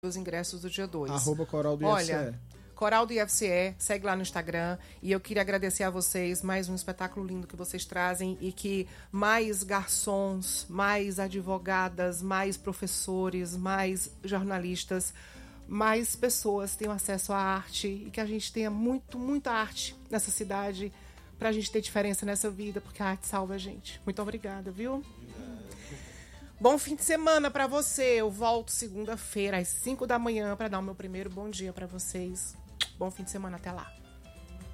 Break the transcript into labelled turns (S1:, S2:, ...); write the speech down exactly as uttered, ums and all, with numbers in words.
S1: os ingressos do dia dois.
S2: Arroba Coral do
S1: Olha,
S2: I F C E.
S1: Coral do I F C E, segue lá no Instagram. E eu queria agradecer a vocês, mais um espetáculo lindo que vocês trazem e que mais garçons, mais advogadas, mais professores, mais jornalistas, mais pessoas tenham acesso à arte e que a gente tenha muito, muita arte nessa cidade pra gente ter diferença nessa vida, porque a arte salva a gente. Muito obrigada, viu? Bom fim de semana pra você. Eu volto segunda-feira às cinco da manhã pra dar o meu primeiro bom dia pra vocês. Bom fim de semana, até lá.